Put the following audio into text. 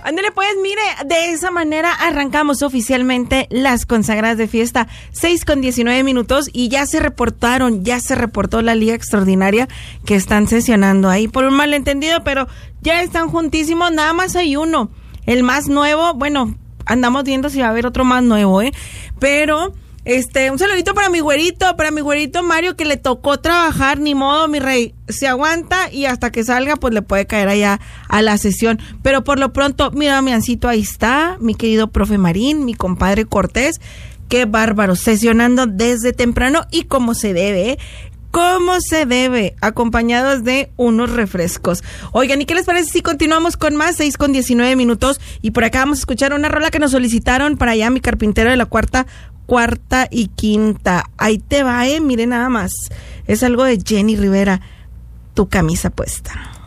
Ándale pues, mire, de esa manera arrancamos oficialmente las consagradas de fiesta, 6:19 y ya se reportó la Liga Extraordinaria que están sesionando ahí por un malentendido, pero ya están juntísimos, nada más hay uno, el más nuevo, bueno, andamos viendo si va a haber otro más nuevo, pero... un saludito para mi güerito Mario, que le tocó trabajar, ni modo, mi rey, se aguanta y hasta que salga, pues le puede caer allá a la sesión. Pero por lo pronto, mira, Damiancito, ahí está, mi querido profe Marín, mi compadre Cortés, qué bárbaro, sesionando desde temprano y como se debe, acompañados de unos refrescos. Oigan, ¿y qué les parece si continuamos con más? 6:19 y por acá vamos a escuchar una rola que nos solicitaron para allá mi carpintero de la cuarta y quinta. Ahí te va, mire nada más. Es algo de Jenny Rivera, Tu camisa puesta.